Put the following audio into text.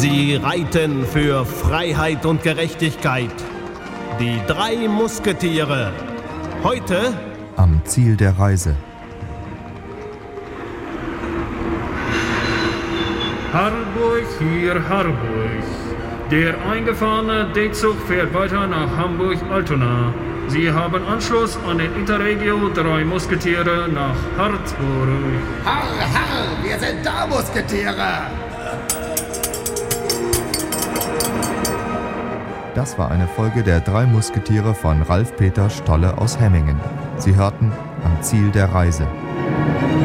Sie reiten für Freiheit und Gerechtigkeit. Die 3 Musketiere. Heute am Ziel der Reise. Harburg, hier Harburg. Der eingefahrene D-Zug fährt weiter nach Hamburg-Altona. Sie haben Anschluss an den Interregio 3 Musketiere nach Harzburg. Harr, wir sind da, Musketiere! Das war eine Folge der 3 Musketiere von Ralf Peter Stolle aus Hemmingen. Sie hörten am Ziel der Reise.